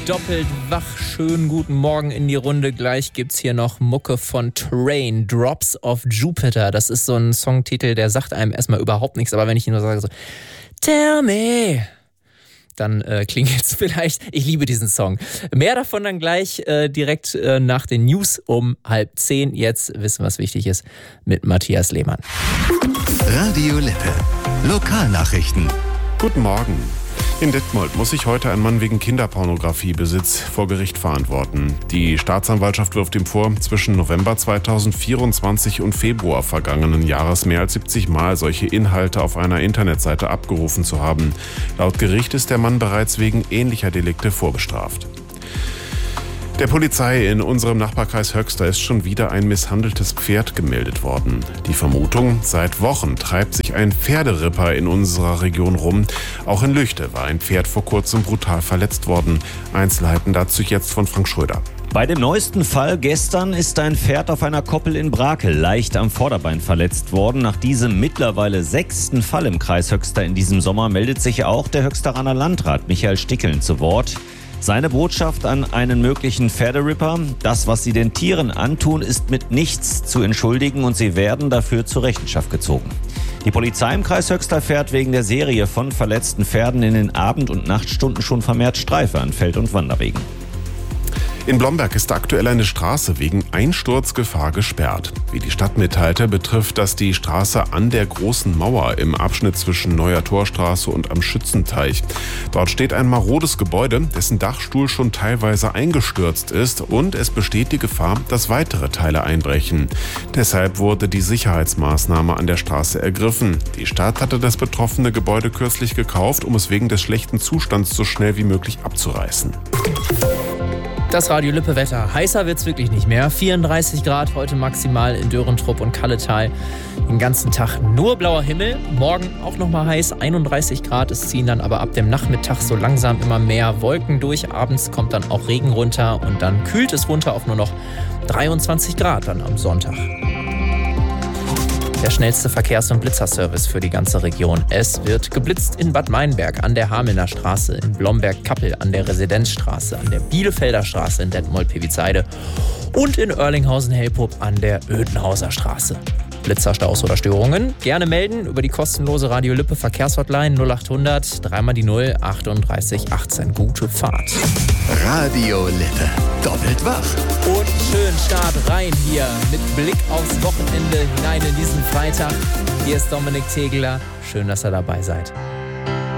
doppelt wach. Schönen guten Morgen in die Runde. Gleich gibt's hier noch Mucke von Train, Drops of Jupiter. Das ist so ein Songtitel, der sagt einem erstmal überhaupt nichts. Aber wenn ich ihn nur sage so, Tell me, dann klingelt's vielleicht. Ich liebe diesen Song. Mehr davon dann gleich direkt nach den News um 9:30. Jetzt wissen, was wichtig ist, mit Matthias Lehmann. Radio Lippe. Lokalnachrichten. Guten Morgen. In Detmold muss sich heute ein Mann wegen Kinderpornografiebesitz vor Gericht verantworten. Die Staatsanwaltschaft wirft ihm vor, zwischen November 2024 und Februar vergangenen Jahres mehr als 70 Mal solche Inhalte auf einer Internetseite abgerufen zu haben. Laut Gericht ist der Mann bereits wegen ähnlicher Delikte vorbestraft. Der Polizei in unserem Nachbarkreis Höxter ist schon wieder ein misshandeltes Pferd gemeldet worden. Die Vermutung: seit Wochen treibt sich ein Pferderipper in unserer Region rum. Auch in Lüchte war ein Pferd vor kurzem brutal verletzt worden. Einzelheiten dazu jetzt von Frank Schröder. Bei dem neuesten Fall gestern ist ein Pferd auf einer Koppel in Brakel leicht am Vorderbein verletzt worden. Nach diesem mittlerweile 6. Fall im Kreis Höxter in diesem Sommer meldet sich auch der Höxteraner Landrat Michael Stickeln zu Wort. Seine Botschaft an einen möglichen Pferderipper: Das, was sie den Tieren antun, ist mit nichts zu entschuldigen und sie werden dafür zur Rechenschaft gezogen. Die Polizei im Kreis Höxter fährt wegen der Serie von verletzten Pferden in den Abend- und Nachtstunden schon vermehrt Streife an Feld- und Wanderwegen. In Blomberg ist aktuell eine Straße wegen Einsturzgefahr gesperrt. Wie die Stadt mitteilte, betrifft das die Straße an der Großen Mauer im Abschnitt zwischen Neuer Torstraße und am Schützenteich. Dort steht ein marodes Gebäude, dessen Dachstuhl schon teilweise eingestürzt ist, und es besteht die Gefahr, dass weitere Teile einbrechen. Deshalb wurde die Sicherheitsmaßnahme an der Straße ergriffen. Die Stadt hatte das betroffene Gebäude kürzlich gekauft, um es wegen des schlechten Zustands so schnell wie möglich abzureißen. Das Radio Lippe Wetter. Heißer wird's wirklich nicht mehr. 34 Grad heute maximal in Dörentrupp und Kalletal. Den ganzen Tag nur blauer Himmel. Morgen auch nochmal heiß, 31 Grad. Es ziehen dann aber ab dem Nachmittag so langsam immer mehr Wolken durch. Abends kommt dann auch Regen runter und dann kühlt es runter auf nur noch 23 Grad dann am Sonntag. Der schnellste Verkehrs- und Blitzerservice für die ganze Region. Es wird geblitzt in Bad Meinberg, an der Hamelner Straße, in Blomberg-Kappel, an der Residenzstraße, an der Bielefelder Straße in Detmold-Pevitzheide und in Oerlinghausen-Helpup an der Oedenhauser Straße. Blitzerstaus oder Störungen gerne melden über die kostenlose Radio Lippe Verkehrshotline 0800 3 die 0 38 18. Gute Fahrt. Radio Lippe. Doppelt wach. Und schön Start rein hier mit Blick aufs Wochenende hinein in diesen Freitag. Hier ist Dominik Tegeler. Schön, dass ihr dabei seid.